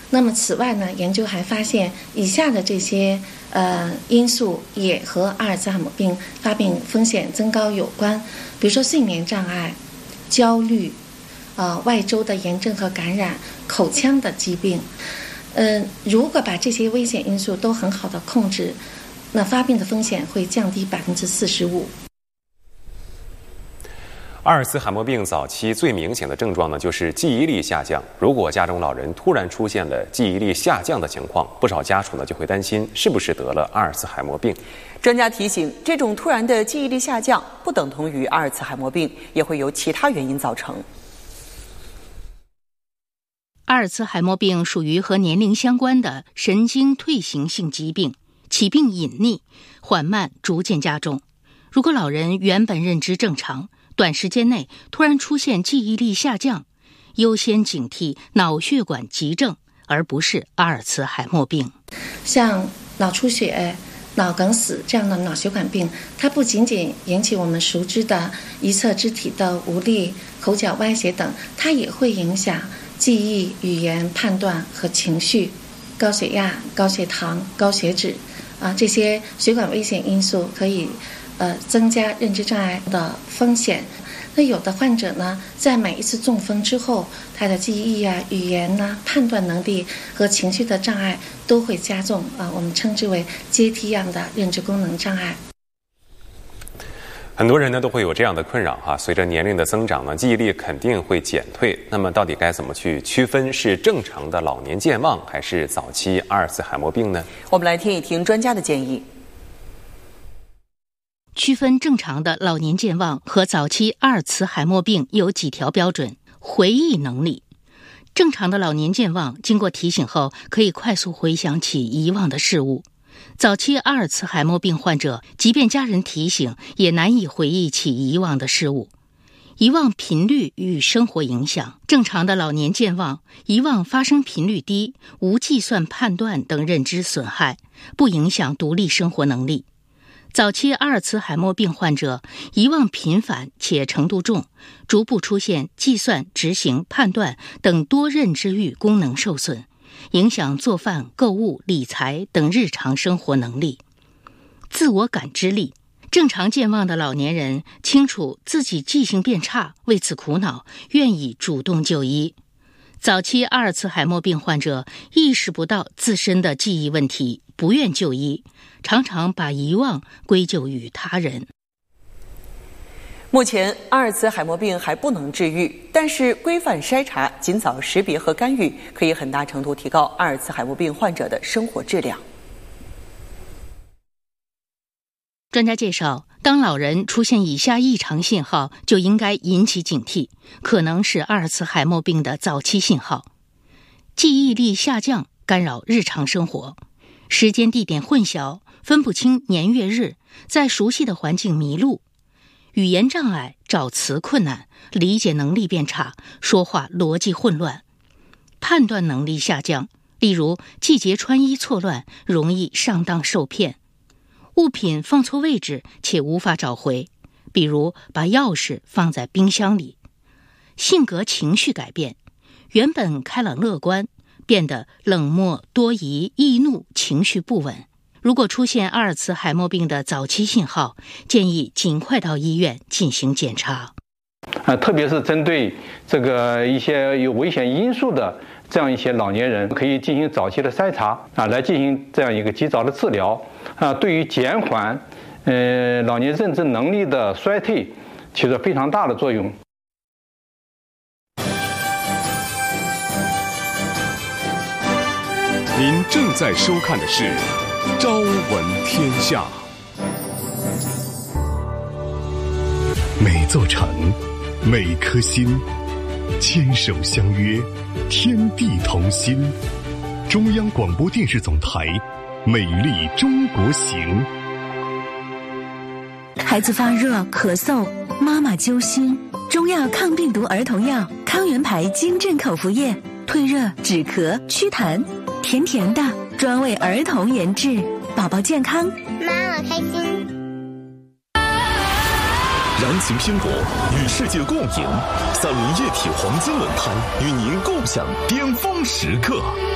那么此外呢，研究还发现以下的这些因素也和阿尔茨海默病发病风险增高有关，比如说睡眠障碍、焦虑、外周的炎症和感染、口腔的疾病。如果把这些危险因素都很好的控制，那发病的风险会降低45%。 阿尔茨海默病早期最明显的症状呢，就是记忆力下降。如果家中老人突然出现了记忆力下降的情况，不少家属呢就会担心是不是得了阿尔茨海默病。 专家提醒，这种突然的记忆力下降不等同于阿尔茨海默病，也会由其他原因造成。 阿尔茨海默病属于和年龄相关的神经退行性疾病，起病隐匿，缓慢逐渐加重。如果老人原本认知正常，短时间内突然出现记忆力下降，优先警惕脑血管急症，而不是阿尔茨海默病。 像脑出血、脑梗死这样的脑血管病，它不仅仅引起我们熟知的一侧肢体的无力、口角歪斜等，它也会影响记忆、语言、判断和情绪。高血压、高血糖、高血脂这些血管危险因素可以增加认知障碍的风险。那有的患者呢，在每一次中风之后，他的记忆语言判断能力和情绪的障碍都会加重我们称之为阶梯样的认知功能障碍。 很多人呢都会有这样的困扰随着年龄的增长呢，记忆力肯定会减退。那么到底该怎么去区分是正常的老年健忘还是早期阿尔茨海默病呢？ 我们来听一听专家的建议。 区分正常的老年健忘和早期阿尔茨海默病有几条标准。回忆能力，正常的老年健忘经过提醒后可以快速回想起遗忘的事物。早期阿尔茨海默病患者即便家人提醒也难以回忆起遗忘的事物。遗忘频率与生活影响，正常的老年健忘，遗忘发生频率低，无计算判断等认知损害，不影响独立生活能力。早期阿尔茨海默病患者遗忘频繁且程度重，逐步出现计算、执行、判断等多认知域功能受损，影响做饭、购物、理财等日常生活能力。自我感知力，正常健忘的老年人清楚自己记性变差，为此苦恼，愿意主动就医。早期阿尔茨海默病患者意识不到自身的记忆问题，不愿就医，常常把遗忘归咎于他人。 目前阿尔茨海默病还不能治愈，但是规范筛查、尽早识别和干预可以很大程度提高阿尔茨海默病患者的生活质量。 专家介绍，当老人出现以下异常信号，就应该引起警惕，可能是阿尔茨海默病的早期信号。记忆力下降，干扰日常生活；时间地点混淆，分不清年月日，在熟悉的环境迷路；语言障碍，找词困难，理解能力变差，说话逻辑混乱；判断能力下降，例如季节穿衣错乱，容易上当受骗；物品放错位置且无法找回，比如把钥匙放在冰箱里；性格情绪改变，原本开朗乐观，变得冷漠多疑、易怒，情绪不稳。如果出现阿尔茨海默病的早期信号，建议尽快到医院进行检查。 特别是针对这个一些有危险因素的这样一些老年人，可以进行早期的筛查来进行这样一个及早的治疗对于减缓老年认知能力的衰退起着非常大的作用。 您正在收看的是《朝闻天下》。每座城，每颗心，牵手相约，天地同心。中央广播电视总台，美丽中国行。 孩子发热、咳嗽，妈妈揪心。中药抗病毒儿童药康源牌金镇口服液，退热、止咳、祛痰，甜甜的，专为儿童研制，宝宝健康， 妈妈开心。 燃情拼搏，与世界共赢。30液体黄金轮胎与您共享巅峰时刻。